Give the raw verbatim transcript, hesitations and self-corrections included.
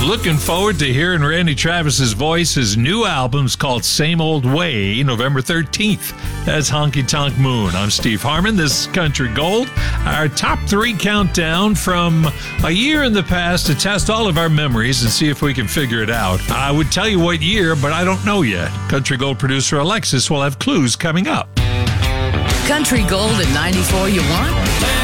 Looking forward to hearing Randy Travis's voice. His new album's called Same Old Way, November thirteenth. That's Honky Tonk Moon. I'm Steve Harmon. This is Country Gold, our top three countdown from a year in the past to test all of our memories and see if we can figure it out. I would tell you what year, but I don't know yet. Country Gold producer Alexis will have clues coming up. Country Gold at ninety-four you want?